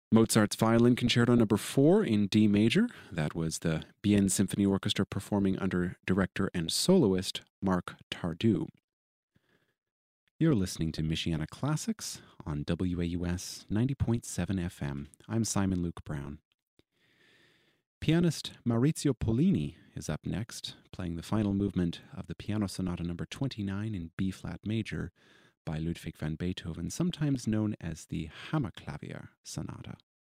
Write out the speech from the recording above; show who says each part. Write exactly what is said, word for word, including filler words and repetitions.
Speaker 1: Mozart's Violin Concerto Number four in D major. That was the Bienne Symphony Orchestra performing under director and soloist Marc Tardieu. You're listening to Michiana Classics on W A U S ninety point seven F M. I'm Simon Luke Brown. Pianist Maurizio Pollini is up next, playing the final movement of the Piano Sonata Number twenty-nine in B-flat major by Ludwig van Beethoven, sometimes known as the Hammerklavier Sonata.